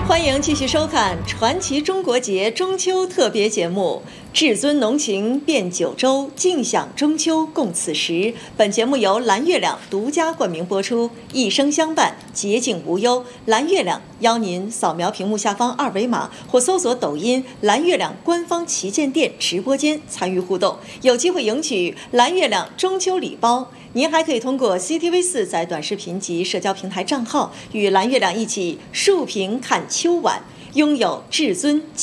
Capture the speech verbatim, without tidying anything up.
欢迎继续收看《传奇中国节》中秋特别节目《至尊浓情变九州，尽享中秋共此时》。本节目由蓝月亮独家冠名播出，一生相伴，洁净无忧。蓝月亮邀您扫描屏幕下方二维码，或搜索抖音“蓝月亮官方旗舰店”直播间参与互动，有机会赢取蓝月亮中秋礼包。您还可以通过 C T V 四在短视频及社交平台账号与蓝月亮一起竖屏看秋晚，拥有至尊